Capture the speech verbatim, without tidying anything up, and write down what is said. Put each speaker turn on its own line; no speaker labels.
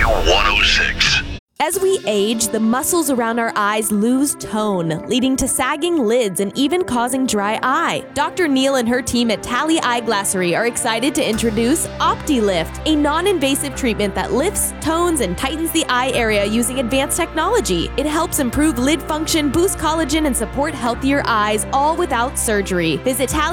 one oh six.
As we age, the muscles around our eyes lose tone, leading to sagging lids and even causing dry eye. Doctor Neal and her team at Tally Eyeglassery are excited to introduce OptiLift, a non-invasive treatment that lifts, tones, and tightens the eye area using advanced technology. It helps improve lid function, boost collagen, and support healthier eyes, all without surgery. Visit Tally